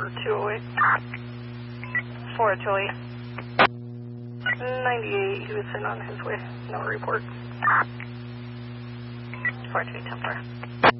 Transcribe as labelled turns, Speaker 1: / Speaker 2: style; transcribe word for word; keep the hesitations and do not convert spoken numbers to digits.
Speaker 1: four two oh eight.
Speaker 2: four two eight.
Speaker 1: ninety-eight, he was sent on his way. No report.
Speaker 2: four two eight, ten four.